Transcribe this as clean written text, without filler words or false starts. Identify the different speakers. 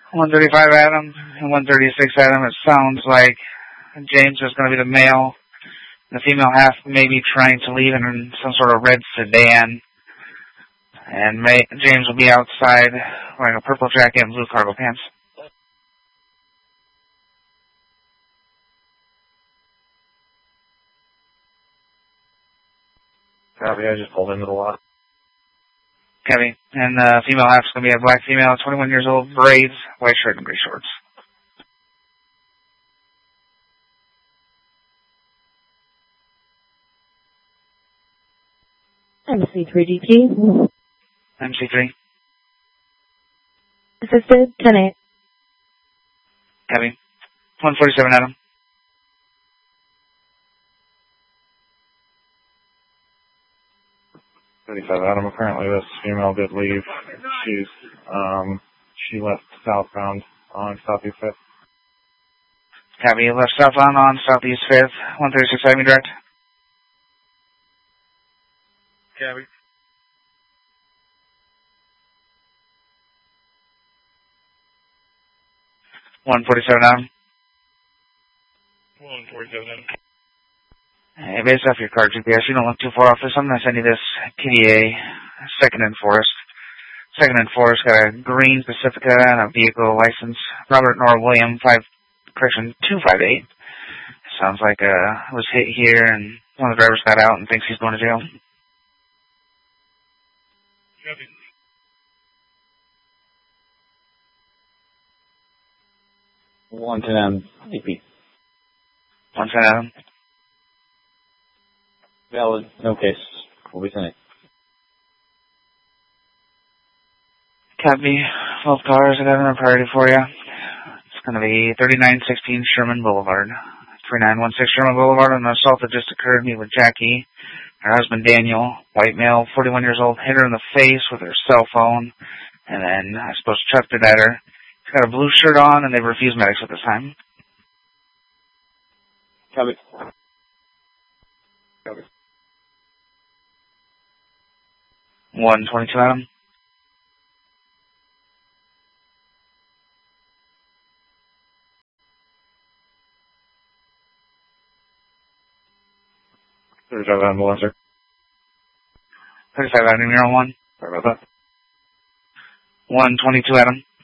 Speaker 1: 135 Adam and 136 Adam. It sounds like James is going to be the male. The female half may be trying to leave in some sort of red sedan. And James will be outside wearing a purple jacket and blue cargo pants.
Speaker 2: Copy, I just pulled into the lot.
Speaker 1: Copy. And the female half is going to be a black female, 21 years old, braids, white shirt, and gray shorts.
Speaker 3: MC3DT.
Speaker 1: MC3.
Speaker 3: Assisted, 10-8.
Speaker 1: Copy. 147 Adam.
Speaker 2: Adam, apparently this female did leave. She left southbound on Southeast 5th.
Speaker 1: Copy. Left southbound on Southeast 5th, 136 Avenue direct.
Speaker 2: Copy.
Speaker 1: Adam.
Speaker 2: 147 Adam.
Speaker 1: Hey, based off your car GPS, you don't look too far off this. I'm going to send you this TDA, Second and Forest. Second and Forest got a green Pacifica and a vehicle license. Robert Nora William, 258. Sounds like was hit here and one of the drivers got out and thinks he's going to jail.
Speaker 2: Copy. One to them, AP.
Speaker 1: 110 Adam.
Speaker 2: Valid, no case. We'll be sending.
Speaker 1: Copy. Both cars, I got another priority for you. It's going to be 3916 Sherman Boulevard. 3916 Sherman Boulevard. An assault that just occurred. Meet with Jackie, her husband Daniel, white male, 41 years old, hit her in the face with her cell phone, and then I suppose chucked it at her. She's got a blue shirt on, and they've refused medics at this time.
Speaker 2: Copy. Copy.
Speaker 1: 122 Adam.
Speaker 2: There's our ambulance, sir.
Speaker 1: 35 Avenue, you're on 1.
Speaker 2: Sorry about that.
Speaker 1: 122 Adam.